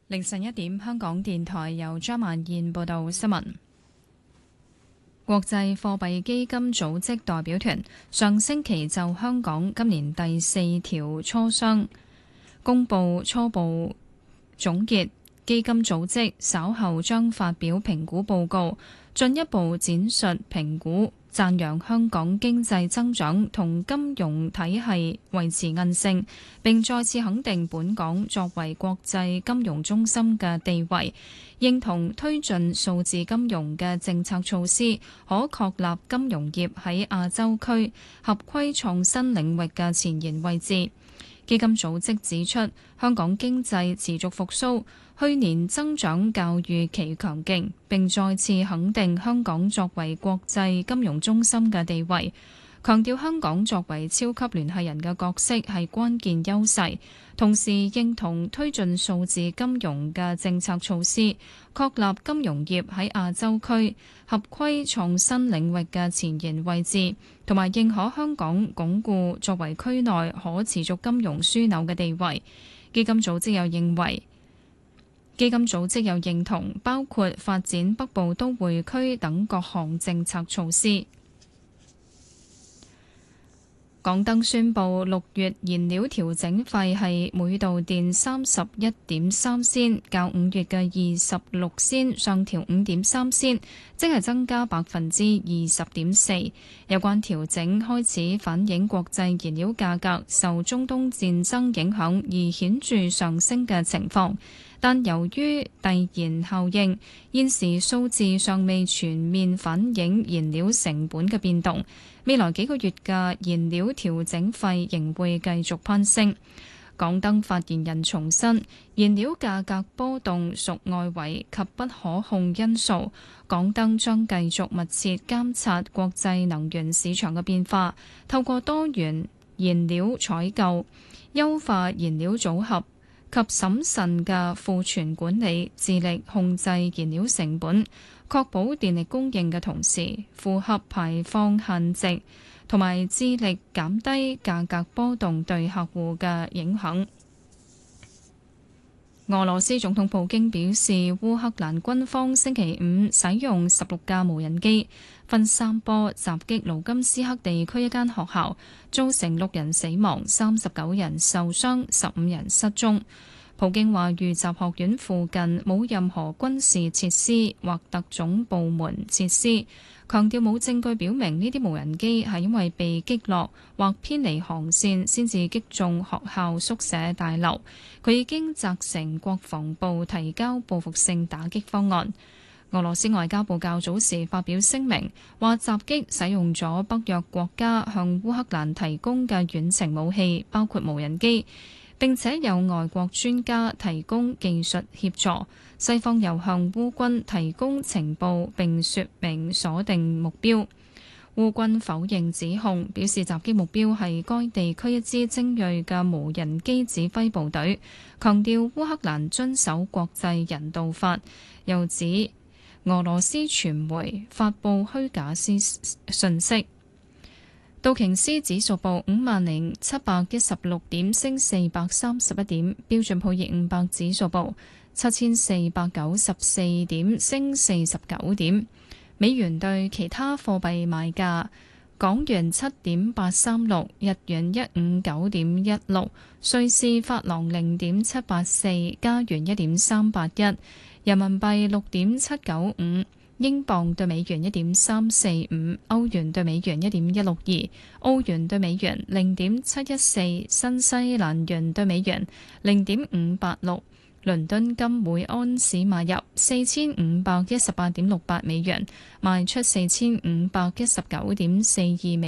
凌晨1點，香港電台由張曼燕報道新聞。國際貨幣基金組織代表團上星期就香港今年第4條磋商公佈初步總結，基金組織稍後將發表評估報告，進一步展述評估，讚揚香港經濟增長同金融體系維持韌性，並再次肯定本港作為國際金融中心嘅地位，認同推進數字金融嘅政策措施，可確立金融業喺亞洲區合規創新領域嘅前沿位置。基金組織指出，香港經濟持續復甦，去年增長較預期強勁，並再次肯定香港作為國際金融中心嘅地位，強調香港作為超級聯繫人嘅角色係關鍵優勢，同時認同推進數字金融嘅政策措施，確立金融業喺亞洲區合規創新領域嘅前沿位置，同埋認可香港鞏固作為區內可持續金融樞紐嘅地位。基金組織又認同包括發展北部都會區等各項政策措施。港燈宣布6月燃料調整費係每度電31.3仙，較5月嘅26仙上調5.3仙，即係增加20.4%。有關調整開始反映國際燃料價格受中東戰爭影響而顯著上升嘅情況，但由於遞延效應，現時數字尚未全面反映燃料成本嘅變動。未來幾個月嘅燃料調整費仍會繼續攀升。港燈發言人重申，燃料價格波動屬外圍及不可控因素，港燈將繼續密切監察國際能源市場嘅變化，透過多元燃料採購、優化燃料組合及審慎嘅庫存管理，致力控制燃料成本，確保電力供應嘅同時符合排放限值，同埋致力減低價格波動對客戶嘅影響。俄羅斯總統普京表示，烏克蘭軍方星期五使用16架無人機，分3波襲擊盧甘斯克地區一間學校，造成6人死亡、39人受傷、15人失蹤。普京話，遇襲學院附近冇任何軍事設施或特種部門設施，強調冇證據表明呢啲無人機係因為被擊落或偏離航線先至擊中學校宿舍大樓。佢已經責成國防部提交報復性打擊方案。俄羅斯外交部較早時發表聲明，話襲擊使用咗北約國家向烏克蘭提供嘅遠程武器，包括無人機，並且有外國專家提供技術協助。西方又向烏軍提供情報並說明鎖定目標。烏軍否認指控，表示襲擊目標係該地區一支精鋭嘅無人機指揮部隊，強調烏克蘭遵守國際人道法，又指俄羅斯傳媒發布虛假信息。道瓊斯指數報50,716點，升431點；標準普爾500指數報7,494點，升49點。美元對其他貨幣賣價：港元7.836，日元159.16，瑞士法郎0.784，加元1.381，人民幣6.795。英鎊對美元1.345，歐元對美元1.162，澳元對美元0.714，新西蘭元對美元0.586。倫敦金每安士買入4518.68美元，賣出4519.42美元。